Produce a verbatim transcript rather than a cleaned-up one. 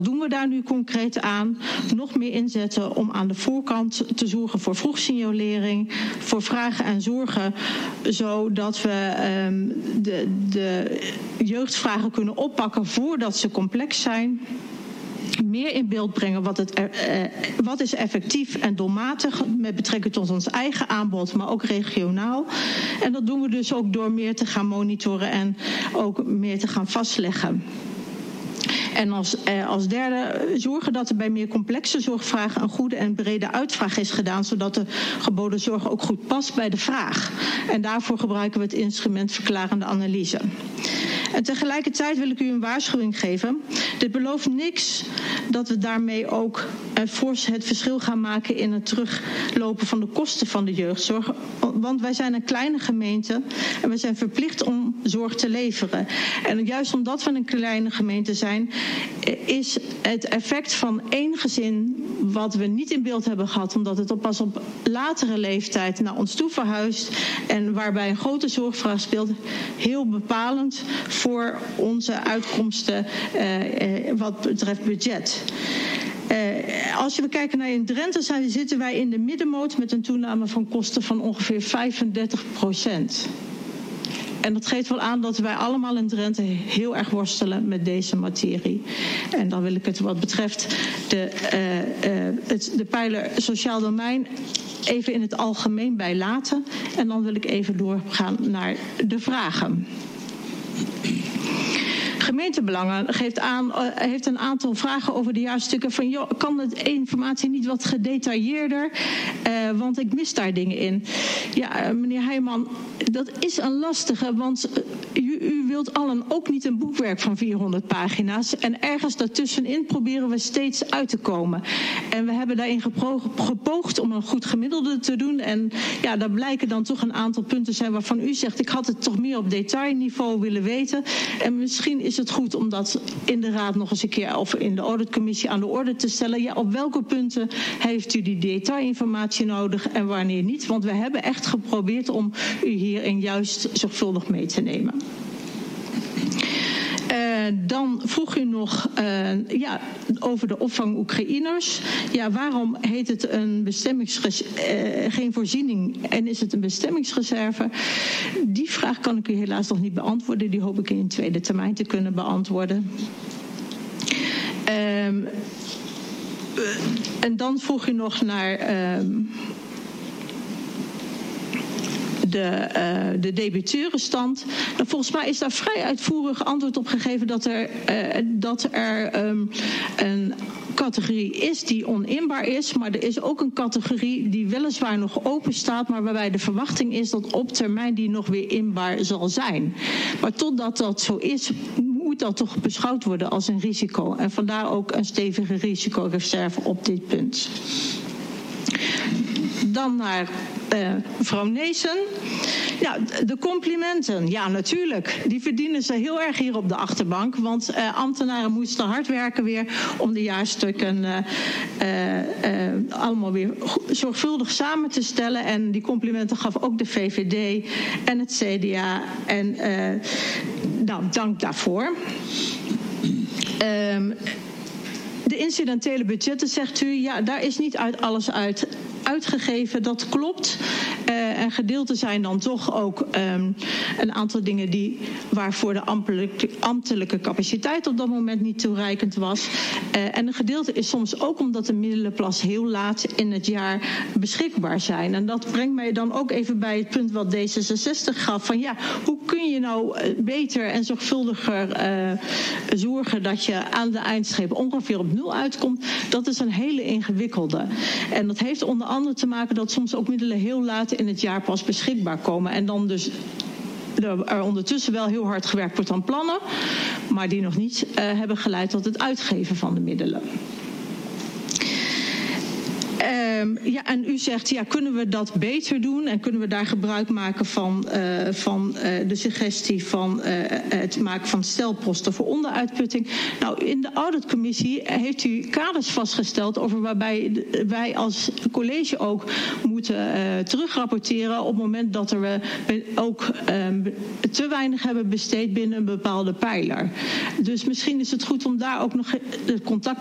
doen we daar nu concreet aan? Nog meer inzetten om aan de voorkant te zorgen voor vroegsignalering, voor vragen en zorgen, zodat we um, de, de jeugdvragen kunnen oppakken voordat ze complex zijn. Meer in beeld brengen wat, het, uh, wat is effectief en doelmatig met betrekking tot ons eigen aanbod, maar ook regionaal. En dat doen we dus ook door meer te gaan monitoren en ook meer te gaan vastleggen. En als, eh, als derde zorgen dat er bij meer complexe zorgvragen een goede en brede uitvraag is gedaan, zodat de geboden zorg ook goed past bij de vraag. En daarvoor gebruiken we het instrument verklarende analyse. En tegelijkertijd wil ik u een waarschuwing geven. Dit belooft niks dat we daarmee ook eh, fors het verschil gaan maken in het teruglopen van de kosten van de jeugdzorg. Want wij zijn een kleine gemeente en we zijn verplicht om zorg te leveren. En juist omdat we een kleine gemeente zijn, is het effect van één gezin wat we niet in beeld hebben gehad, omdat het pas op latere leeftijd naar ons toe verhuist en waarbij een grote zorgvraag speelt, heel bepalend voor onze uitkomsten eh, eh, wat betreft budget. Uh, als we kijken naar in Drenthe, zijn, zitten wij in de middenmoot met een toename van kosten van ongeveer vijfendertig procent. En dat geeft wel aan dat wij allemaal in Drenthe heel erg worstelen met deze materie. En dan wil ik het wat betreft de, uh, uh, het, de pijler sociaal domein even in het algemeen bij laten. En dan wil ik even doorgaan naar de vragen. Gemeentebelangen geeft aan, uh, heeft een aantal vragen over de jaarstukken van, joh, kan de informatie niet wat gedetailleerder, uh, want ik mis daar dingen in. Ja, uh, meneer Heijman, dat is een lastige, want uh, u, u wilt allen ook niet een boekwerk van vierhonderd pagina's en ergens daartussenin proberen we steeds uit te komen. En we hebben daarin gepoogd om een goed gemiddelde te doen en ja, daar blijken dan toch een aantal punten zijn waarvan u zegt, ik had het toch meer op detailniveau willen weten en misschien is het goed om dat in de raad nog eens een keer of in de auditcommissie aan de orde te stellen. Ja, op welke punten heeft u die detailinformatie nodig en wanneer niet? Want we hebben echt geprobeerd om u hierin juist zorgvuldig mee te nemen. Uh, dan vroeg u nog uh, ja, over de opvang Oekraïners. Ja, waarom heet het een bestemmingsres- uh, geen voorziening en is het een bestemmingsreserve? Die vraag kan ik u helaas nog niet beantwoorden. Die hoop ik in een tweede termijn te kunnen beantwoorden. Uh, uh, en dan vroeg u nog naar Uh, De, uh, de debiteurenstand. Nou, volgens mij is daar vrij uitvoerig antwoord op gegeven dat er, uh, dat er um, een categorie is die oninbaar is, maar er is ook een categorie die weliswaar nog open staat, maar waarbij de verwachting is dat op termijn die nog weer inbaar zal zijn. Maar totdat dat zo is, moet dat toch beschouwd worden als een risico. En vandaar ook een stevige risicoreserve op dit punt. Dan naar uh, mevrouw Neesen. Ja, de complimenten. Ja, natuurlijk. Die verdienen ze heel erg hier op de achterbank. Want uh, ambtenaren moesten hard werken weer om de jaarstukken uh, uh, uh, allemaal weer zorgvuldig samen te stellen. En die complimenten gaf ook de V V D en het C D A. En uh, nou, dank daarvoor. Um, De incidentele budgetten, zegt u, ja, daar is niet uit alles uit uitgegeven. Dat klopt. Uh, en gedeelte zijn dan toch ook um, een aantal dingen die waarvoor de ambtelijke, ambtelijke capaciteit op dat moment niet toereikend was. Uh, en een gedeelte is soms ook omdat de middelen pas heel laat in het jaar beschikbaar zijn. En dat brengt mij dan ook even bij het punt wat D zesenzestig gaf. Van ja, hoe kun je nou beter en zorgvuldiger uh, zorgen dat je aan de eindstreep ongeveer op nul uitkomt? Dat is een hele ingewikkelde. En dat heeft onder andere te maken dat soms ook middelen heel laat in het jaar pas beschikbaar komen. En dan dus er ondertussen wel heel hard gewerkt wordt aan plannen, maar die nog niet uh, hebben geleid tot het uitgeven van de middelen. Uh, um, ja, en u zegt, ja, kunnen we dat beter doen en kunnen we daar gebruik maken van, uh, van uh, de suggestie van uh, het maken van stelposten voor onderuitputting. Nou, in de auditcommissie heeft u kaders vastgesteld over waarbij wij als college ook moeten uh, terugrapporteren op het moment dat er we ook um, te weinig hebben besteed binnen een bepaalde pijler. Dus misschien is het goed om daar ook nog het contact